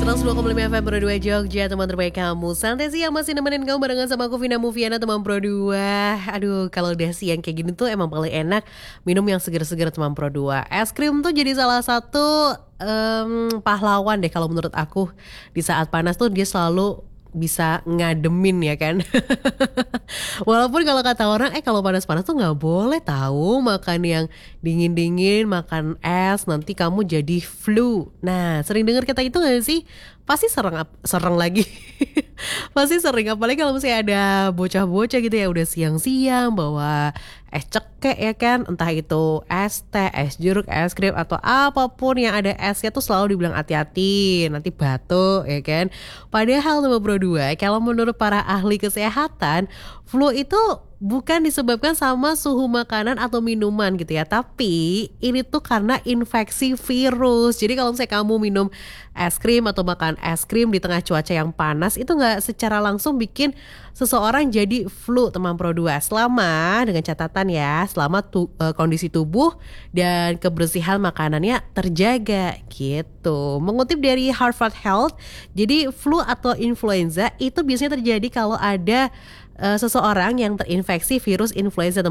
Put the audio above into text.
102,5 FM Pro 2 Jogja, teman terbaik kamu. Santai siang masih nemenin kamu barengan sama aku Vina Mufiana, teman Pro 2. Aduh, kalau udah siang kayak gini tuh emang paling enak minum yang seger-seger, teman Pro 2. Es krim tuh jadi salah satu pahlawan deh kalau menurut aku. Di saat panas tuh dia selalu bisa ngademin ya kan. Walaupun kalau kata orang kalau panas-panas tuh nggak boleh tahu makan yang dingin-dingin, makan es nanti kamu jadi flu. Nah, sering dengar kata itu nggak sih? Pasti sereng lagi. Pasti sering, apalagi kalau misalnya ada bocah-bocah gitu ya udah siang-siang bawa es cekek ya kan, entah itu es teh, es jeruk, es krim atau apapun yang ada esnya tuh selalu dibilang hati-hati nanti batuk ya kan. Padahal teman Bro 2, kalau menurut para ahli kesehatan, flu itu bukan disebabkan sama suhu makanan atau minuman gitu ya, tapi ini tuh karena infeksi virus. Jadi kalau misalnya kamu minum es krim atau makan es krim di tengah cuaca yang panas, itu nggak secara langsung bikin seseorang jadi flu, teman Pro 2. Selama, dengan catatan ya, selama kondisi tubuh dan kebersihan makanannya terjaga gitu. Mengutip dari Harvard Health, jadi flu atau influenza itu biasanya terjadi kalau ada seseorang yang terinfeksi virus influenza.